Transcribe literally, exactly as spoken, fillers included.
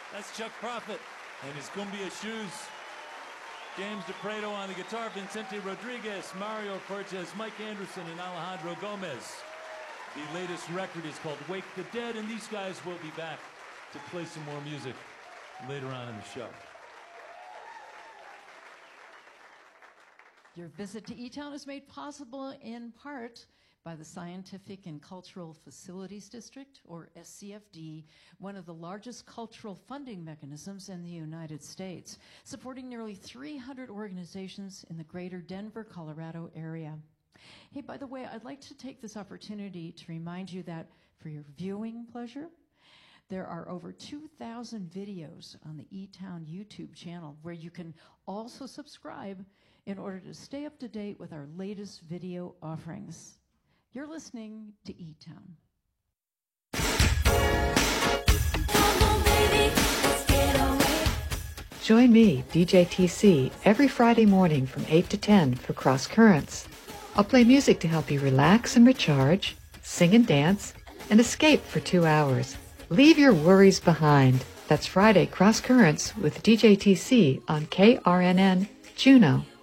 That's Chuck Prophet and his Cumbia Shoes. James DePreto on the guitar, Vicente Rodriguez, Mario Cortez, Mike Anderson, and Alejandro Gomez. The latest record is called Wake the Dead, and these guys will be back to play some more music later on in the show. Your visit to E-Town is made possible in part by the Scientific and Cultural Facilities District, or S C F D, one of the largest cultural funding mechanisms in the United States, supporting nearly three hundred organizations in the greater Denver, Colorado area. Hey, by the way, I'd like to take this opportunity to remind you that for your viewing pleasure, there are over two thousand videos on the E-Town YouTube channel where you can also subscribe in order to stay up to date with our latest video offerings. You're listening to E-Town. Join me, D J T C, every Friday morning from eight to ten for Cross Currents. I'll play music to help you relax and recharge, sing and dance, and escape for two hours. Leave your worries behind. That's Friday Cross Currents with D J T C on K R N N Juneau.